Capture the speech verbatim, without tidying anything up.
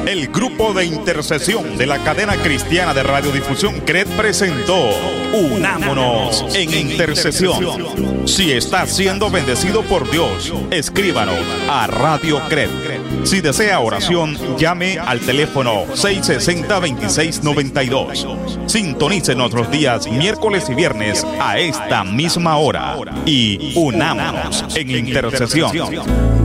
El grupo de intercesión de la cadena cristiana de radiodifusión C R E D presentó Unámonos en Intercesión. Si está siendo bendecido por Dios, escríbanos a Radio C R E D. Si desea oración, llame al teléfono seis sesenta, veintiséis noventa y dos. Sintonícenos los días miércoles y viernes a esta misma hora y unámonos en intercesión.